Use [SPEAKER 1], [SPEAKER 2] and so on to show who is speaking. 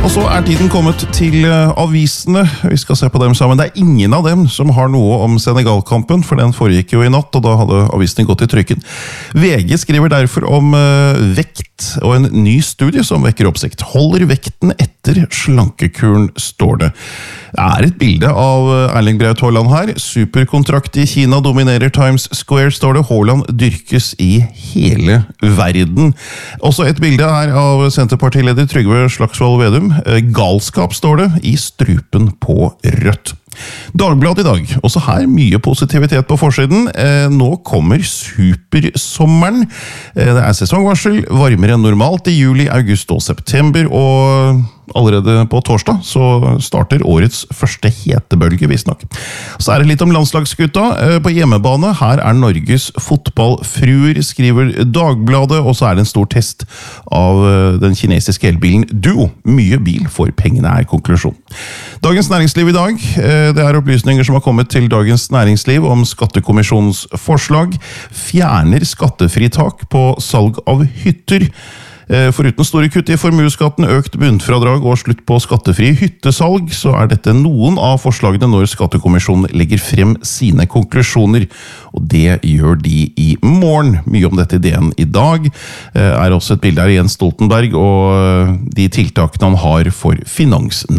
[SPEAKER 1] Og så tiden kommet til avisene. Vi skal se på dem sammen. Det ingen av dem som har noe om Senegal-kampen, for den foregikk jo i natt, og da hadde avisene gått i trykken. VG skriver derfor om vekt og en ny studie som vekker oppsikt. Holder vekten etter slankekuren, står det. Det et bilde av Erling Braut Haaland her. Superkontrakt i Kina dominerer Times Square, står det. Haaland dyrkes i hele verden. Også et bilde her av Senterpartileder Trygve Slagsvold Vedum. Galskap, står det, i strupen på rødt. Dagbladet i dag, også her mye positivitet på forsiden. Nå kommer supersommeren. Det sesongvarsel, varmere enn normalt i juli, august og september, og allerede på torsdag så starter årets første hetebølge, visstnok. Så det litt om landslagsgutta på hjemmebane. Her Norges fotballfruer, skriver Dagbladet, og så det en stor test av den kinesiske elbilen Duo. Mye bil for pengene konklusjon. Dagens Næringsliv i dag. Det opplysninger som har kommet til Dagens Næringsliv om Skattekommisjonens forslag. Fjerner skattefritak på salg av hytter. Foruten store kutt i formueskatten, økt bunnfradrag og slutt på skattefri hyttesalg, så dette noen av forslagene når Skattekommisjonen legger frem sine konklusjoner. Og det gjør de i morgen. Mye om dette i DN i dag. Også et bilde av Jens Stoltenberg og de tiltakene han har for finans.